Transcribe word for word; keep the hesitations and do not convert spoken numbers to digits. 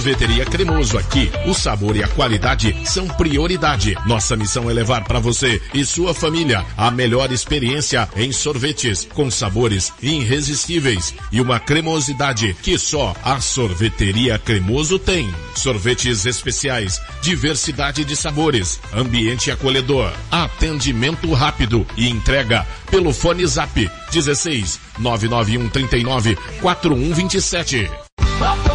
Sorveteria Cremoso. Aqui, o sabor e a qualidade são prioridade. Nossa missão é levar para você e sua família a melhor experiência em sorvetes, com sabores irresistíveis e uma cremosidade que só a Sorveteria Cremoso tem. Sorvetes especiais, diversidade de sabores, ambiente acolhedor, atendimento rápido e entrega pelo fone Zap dezesseis nove nove um trinta e nove quatro um vinte e sete.